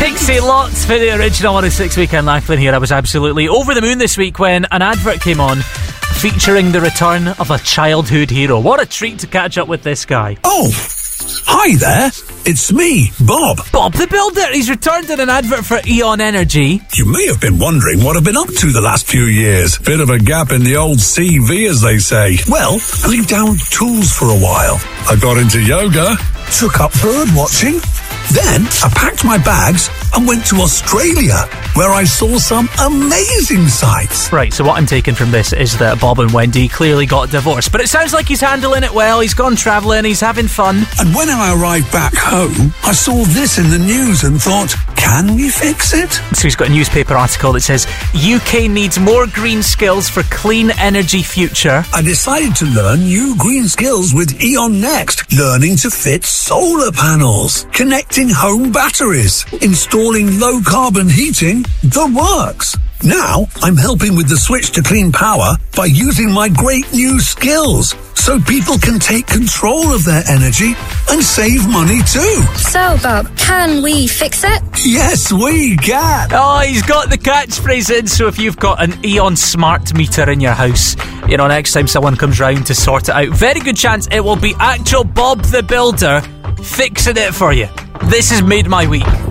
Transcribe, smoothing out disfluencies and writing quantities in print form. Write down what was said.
Dixie Lotz for the original 106 Weekend Lachlan here. I was absolutely over the moon this week when an advert came on featuring the return of a childhood hero. What a treat to catch up with this guy. Oh, hi there. It's me, Bob. Bob the Builder. He's returned in an advert for Eon Energy. You may have been wondering what I've been up to the last few years. Bit of a gap in the old CV, as they say. Well, I laid down tools for a while. I got into yoga, took up bird watching. Then I packed my bags and went to Australia, where I saw some amazing sights. Right, so what I'm taking from this is that Bob and Wendy clearly got divorced. But it sounds like he's handling it well. He's gone travelling. He's having fun. And when I arrived back home, I saw this in the news and thought, can we fix it? So he's got a newspaper article that says, UK needs more green skills for clean energy future. I decided to learn new green skills with Eon Next, learning to fit solar panels, connecting home batteries, installing low-carbon heating, the works. Now, I'm helping with the switch to clean power by using my great new skills so people can take control of their energy and save money too. So, Bob, can we fix it? Yes, we can. Oh, he's got the catchphrase in, so if you've got an Eon smart meter in your house, you know, next time someone comes round to sort it out, very good chance it will be actual Bob the Builder fixing it for you. This has made my week.